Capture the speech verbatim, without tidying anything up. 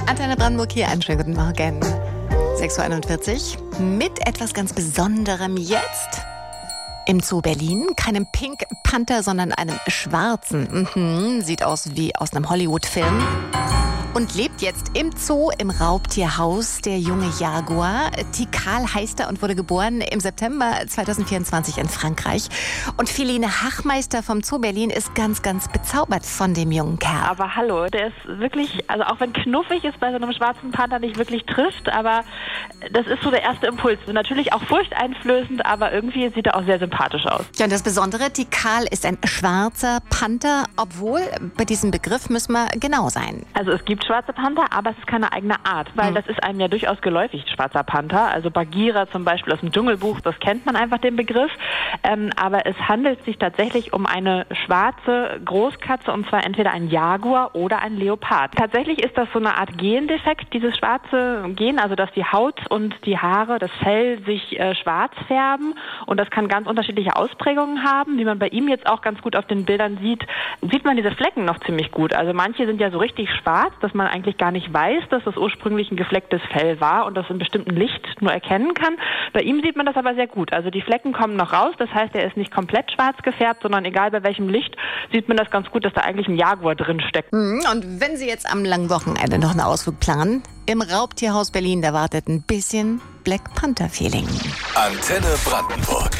Antenne Brandenburg hier, einen schönen guten Morgen. sechs Uhr einundvierzig mit etwas ganz Besonderem jetzt. Im Zoo Berlin, keinem Pink Panther, sondern einem schwarzen. Mhm, sieht aus wie aus einem Hollywood-Film. Und lebt jetzt im Zoo, im Raubtierhaus, der junge Jaguar. Tikal heißt er und wurde geboren im September zweitausendvierundzwanzig in Frankreich. Und Feline Hachmeister vom Zoo Berlin ist ganz, ganz bezaubert von dem jungen Kerl. Aber hallo, der ist wirklich, also auch wenn knuffig ist, bei so einem schwarzen Panther nicht wirklich trifft, aber das ist so der erste Impuls. Natürlich auch furchteinflößend, aber irgendwie sieht er auch sehr sympathisch aus. Ja, und das Besondere, Tikal ist ein schwarzer Panther, obwohl bei diesem Begriff müssen wir genau sein. Also es gibt schwarze Panther, aber es ist keine eigene Art, weil mhm. das ist einem ja durchaus geläufig, schwarzer Panther. Also Bagheera zum Beispiel aus dem Dschungelbuch, das kennt man einfach den Begriff. Ähm, aber es handelt sich tatsächlich um eine schwarze Großkatze, und zwar entweder ein Jaguar oder ein Leopard. Tatsächlich ist das so eine Art Gendefekt, dieses schwarze Gen, also dass die Haut und die Haare, das Fell sich äh, schwarz färben, und das kann ganz unterschiedliche Ausprägungen haben. Wie man bei ihm jetzt auch ganz gut auf den Bildern sieht, sieht man diese Flecken noch ziemlich gut. Also manche sind ja so richtig schwarz, dass man eigentlich gar nicht weiß, dass das ursprünglich ein geflecktes Fell war und das in bestimmtem Licht nur erkennen kann. Bei ihm sieht man das aber sehr gut. Also die Flecken kommen noch raus, das heißt, er ist nicht komplett schwarz gefärbt, sondern egal bei welchem Licht sieht man das ganz gut, dass da eigentlich ein Jaguar drin steckt. Und wenn Sie jetzt am langen Wochenende noch einen Ausflug planen, im Raubtierhaus Berlin, da wartet ein bisschen Black Panther Feeling. Antenne Brandenburg.